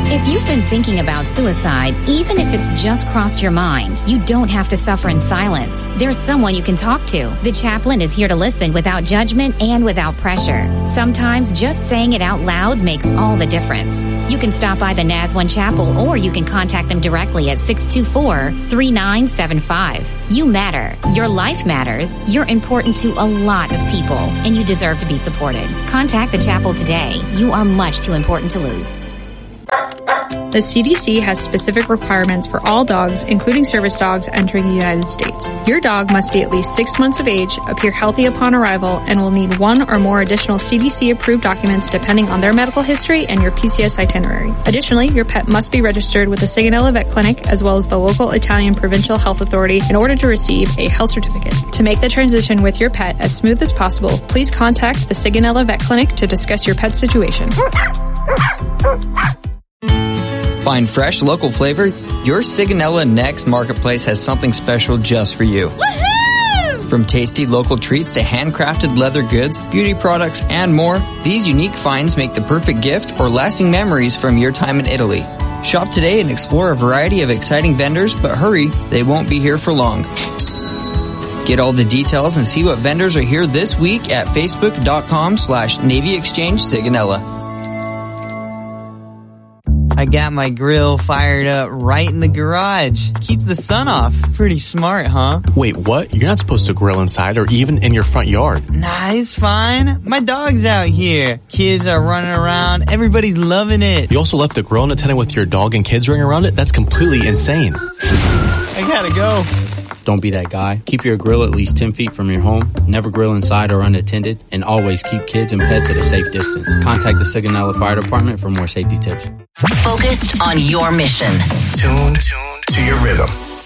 If you've been thinking about suicide, even if it's just crossed your mind, you don't have to suffer in silence. There's someone you can talk to. The chaplain is here to listen without judgment and without pressure. Sometimes just saying it out loud makes all the difference. You can stop by the Nazwan Chapel, or you can contact them directly at 624-3975. You matter. Your life matters. You're important to a lot of people, and you deserve to be supported. Contact the chapel today. You are much too important to lose. The CDC has specific requirements for all dogs, including service dogs, entering the United States. Your dog must be at least 6 months of age, appear healthy upon arrival, and will need one or more additional CDC-approved documents depending on their medical history and your PCS itinerary. Additionally, your pet must be registered with the Sigonella Vet Clinic as well as the local Italian Provincial Health Authority in order to receive a health certificate. To make the transition with your pet as smooth as possible, please contact the Sigonella Vet Clinic to discuss your pet's situation. Find fresh, local flavor? Your Sigonella Next Marketplace has something special just for you. Woohoo! From tasty local treats to handcrafted leather goods, beauty products, and more, these unique finds make the perfect gift or lasting memories from your time in Italy. Shop today and explore a variety of exciting vendors, but hurry, they won't be here for long. Get all the details and see what vendors are here this week at facebook.com/Navy Exchange Sigonella. I got my grill fired up right in the garage. Keeps the sun off. Pretty smart, huh? Wait, what? You're not supposed to grill inside or even in your front yard. Nah, it's fine. My dog's out here. Kids are running around. Everybody's loving it. You also left the grill unattended with your dog and kids running around it? That's completely insane. I gotta go. Don't be that guy. Keep your grill at least 10 feet from your home. Never grill inside or unattended. And always keep kids and pets at a safe distance. Contact the Sigonella Fire Department for more safety tips. Focused on your mission. Tuned to your rhythm.